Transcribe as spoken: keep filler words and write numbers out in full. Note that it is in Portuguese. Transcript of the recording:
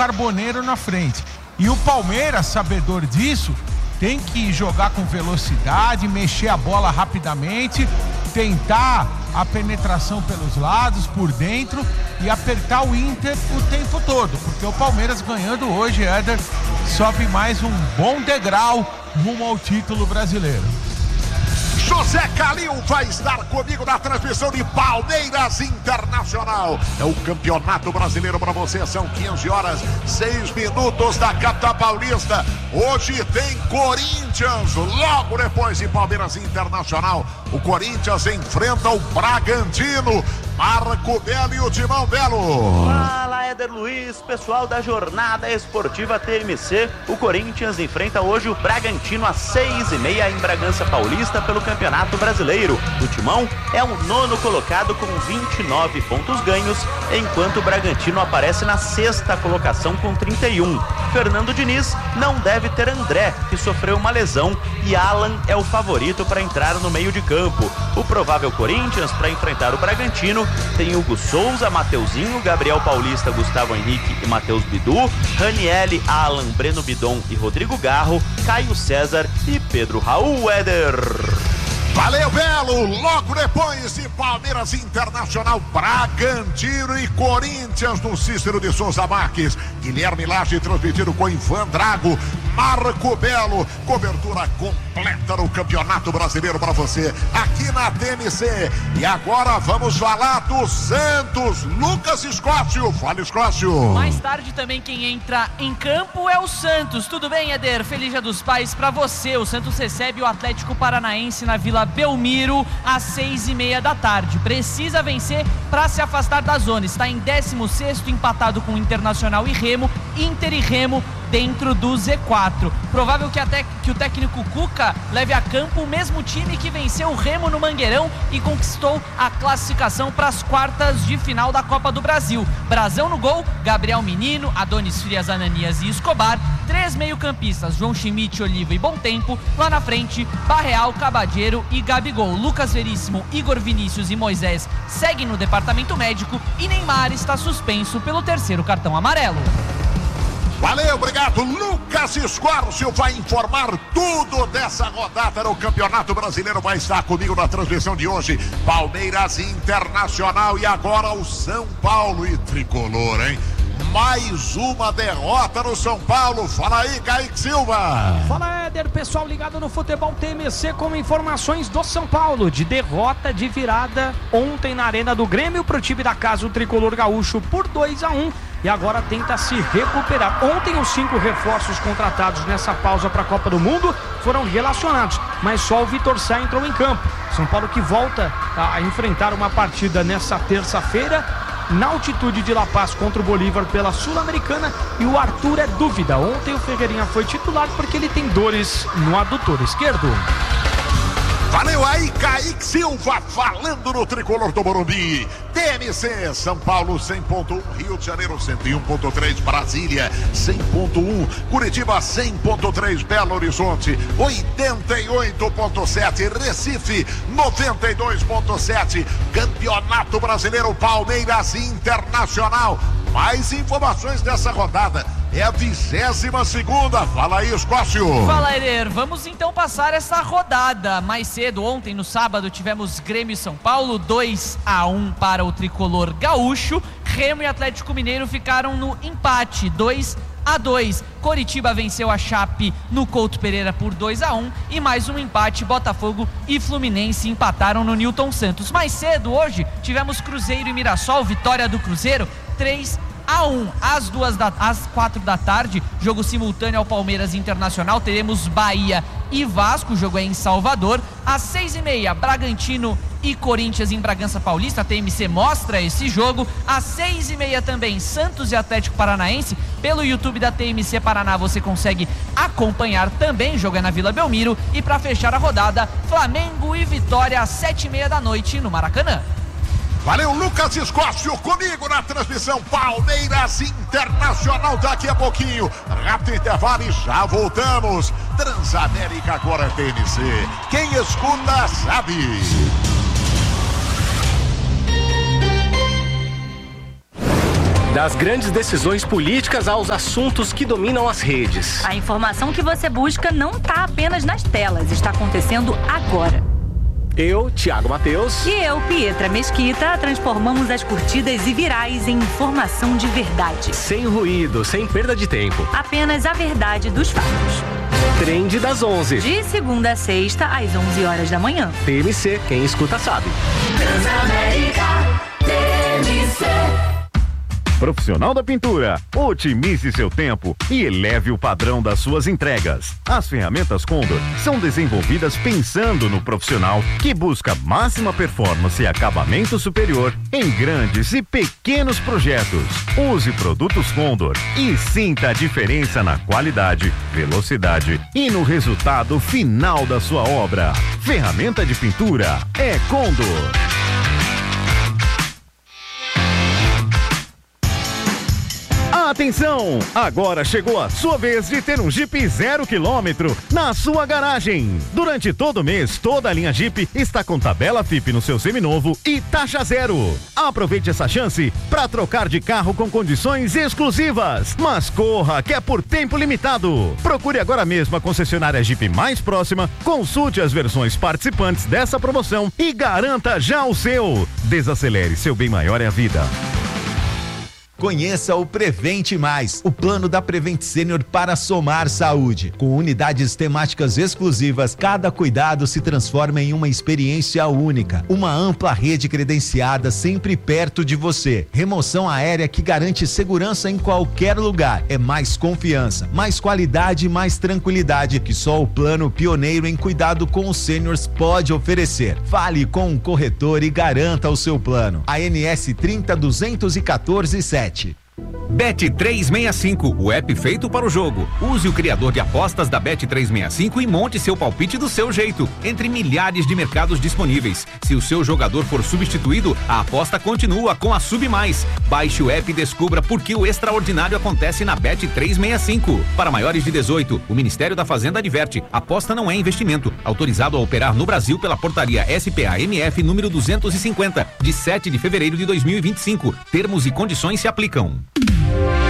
Carboneiro na frente. E o Palmeiras, sabedor disso, tem que jogar com velocidade, mexer a bola rapidamente, tentar a penetração pelos lados, por dentro e apertar o Inter o tempo todo, porque o Palmeiras ganhando hoje, Éder, sobe mais um bom degrau rumo ao título brasileiro. José Calil vai estar comigo na transmissão de Palmeiras Internacional. É o Campeonato Brasileiro para você. São quinze horas, seis minutos da capital paulista. Hoje tem Corinthians. Logo depois de Palmeiras Internacional, o Corinthians enfrenta o Bragantino. Marco Belo e o Timão Belo. Fala, Éder Luiz, pessoal da Jornada Esportiva T M C. O Corinthians enfrenta hoje o Bragantino às seis e meia em Bragança Paulista pelo Campeonato Brasileiro. O Timão é o nono colocado com vinte e nove pontos ganhos, enquanto o Bragantino aparece na sexta colocação com trinta e um. Fernando Diniz não deve ter André, que sofreu uma lesão, e Alan é o favorito para entrar no meio de campo. O provável Corinthians para enfrentar o Bragantino tem Hugo Souza, Mateuzinho, Gabriel Paulista, Gustavo Henrique e Matheus Bidu, Ranielli, Alan, Breno Bidon e Rodrigo Garro, Caio César e Pedro Raul. Éder. Valeu, Belo! Logo depois de Palmeiras Internacional, Bragantino e Corinthians no Cícero de Souza Marques. Guilherme Lage transmitido com Ivan Drago, Marco Belo. Cobertura completa no Campeonato Brasileiro para você aqui na T M C. E agora vamos falar do Santos. Lucas Escócio. Fala, Escócio. Mais tarde também quem entra em campo é o Santos. Tudo bem, Éder? Feliz Dia dos Pais para você. O Santos recebe o Atlético Paranaense na Vila Belmiro às seis e meia da tarde. Precisa vencer para se afastar da zona. Está em décimo sexto, empatado com o Internacional e Remo. Inter e Remo dentro do Z quatro. Provável que até que o técnico Cuca leve a campo o mesmo time que venceu o Remo no Mangueirão e conquistou a classificação para as quartas de final da Copa do Brasil. Brasão no gol, Gabriel Menino, Adonis Frias, Ananias e Escobar. Três meio-campistas, João Schmidt, Oliva e Bom Tempo. Lá na frente, Barreal, Cabadeiro e Gabigol. Lucas Veríssimo, Igor Vinícius e Moisés seguem no departamento médico e Neymar está suspenso pelo terceiro cartão amarelo. Valeu, obrigado. Lucas Escócio vai informar tudo dessa rodada no Campeonato Brasileiro. Vai estar comigo na transmissão de hoje. Palmeiras Internacional e agora o São Paulo e Tricolor, hein? Mais uma derrota no São Paulo. Fala aí, Kaique Silva. Fala, Éder, pessoal ligado no Futebol T M C com informações do São Paulo, de derrota de virada ontem na Arena do Grêmio pro time da casa, o Tricolor Gaúcho, por dois a um. E agora tenta se recuperar. Ontem os cinco reforços contratados nessa pausa para a Copa do Mundo foram relacionados, mas só o Vitor Sá entrou em campo. São Paulo que volta a enfrentar uma partida nessa terça-feira na altitude de La Paz contra o Bolívar pela Sul-Americana, e o Arthur é dúvida. Ontem o Ferreirinha foi titular porque ele tem dores no adutor esquerdo. Valeu aí, Kaique Silva, falando no Tricolor do Morumbi. T M C, São Paulo cem ponto um, Rio de Janeiro cento e um ponto três, Brasília cem ponto um, Curitiba cem ponto três, Belo Horizonte oitenta e oito ponto sete, Recife noventa e dois ponto sete. Campeonato Brasileiro, Palmeiras Internacional. Mais informações dessa rodada. É a vigésima segunda. Fala aí, Escócio. Fala, Erer. Vamos então passar essa rodada. Mais cedo, ontem no sábado, tivemos Grêmio e São Paulo, dois a um para o Tricolor Gaúcho. Remo e Atlético Mineiro ficaram no empate, dois a dois. Coritiba venceu a Chape no Couto Pereira por dois a um. E mais um empate, Botafogo e Fluminense empataram no Newton Santos. Mais cedo, hoje, tivemos Cruzeiro e Mirassol, vitória do Cruzeiro, três a um. Às duas da, às quatro da tarde, jogo simultâneo ao Palmeiras Internacional, teremos Bahia e Vasco, o jogo é em Salvador. Às seis e meia, Bragantino e Corinthians em Bragança Paulista, a T M C mostra esse jogo. Às seis e meia também, Santos e Atlético Paranaense, pelo YouTube da T M C Paraná você consegue acompanhar também, o jogo é na Vila Belmiro. E para fechar a rodada, Flamengo e Vitória às sete e meia da noite no Maracanã. Valeu, Lucas Escócio, comigo na transmissão Palmeiras Internacional daqui a pouquinho. Rápido intervalo e já voltamos. Transamérica agora T M C. Quem escuta sabe. Das grandes decisões políticas aos assuntos que dominam as redes. A informação que você busca não está apenas nas telas, está acontecendo agora. Eu, Thiago Mateus. E eu, Pietra Mesquita, transformamos as curtidas e virais em informação de verdade. Sem ruído, sem perda de tempo. Apenas a verdade dos fatos. Trend das onze. De segunda a sexta, às onze horas da manhã. T M C, quem escuta sabe. Transamérica, T M C. Profissional da Pintura, otimize seu tempo e eleve o padrão das suas entregas. As ferramentas Condor são desenvolvidas pensando no profissional que busca máxima performance e acabamento superior em grandes e pequenos projetos. Use produtos Condor e sinta a diferença na qualidade, velocidade e no resultado final da sua obra. Ferramenta de pintura é Condor. Atenção! Agora chegou a sua vez de ter um Jeep zero quilômetro na sua garagem. Durante todo o mês, toda a linha Jeep está com tabela F I P no seu seminovo e taxa zero. Aproveite essa chance para trocar de carro com condições exclusivas. Mas corra, que é por tempo limitado. Procure agora mesmo a concessionária Jeep mais próxima, consulte as versões participantes dessa promoção e garanta já o seu. Desacelere, seu bem maior é a vida. Conheça o Prevente Mais, o plano da Prevent Senior para somar saúde. Com unidades temáticas exclusivas, cada cuidado se transforma em uma experiência única. Uma ampla rede credenciada sempre perto de você. Remoção aérea que garante segurança em qualquer lugar. É mais confiança, mais qualidade e mais tranquilidade que só o plano pioneiro em cuidado com os sêniors pode oferecer. Fale com um corretor e garanta o seu plano. A N S trinta duzentos e quatorze sete. Bet trezentos e sessenta e cinco, o app feito para o jogo. Use o criador de apostas da Bet trezentos e sessenta e cinco e monte seu palpite do seu jeito, entre milhares de mercados disponíveis. Se o seu jogador for substituído, a aposta continua com a Sub Mais. Baixe o app e descubra por que o extraordinário acontece na Bet trezentos e sessenta e cinco. Para maiores de dezoito, o Ministério da Fazenda adverte: aposta não é investimento. Autorizado a operar no Brasil pela portaria S P A M F número duzentos e cinquenta, de sete de fevereiro de dois mil e vinte e cinco. Termos e condições se aplicam.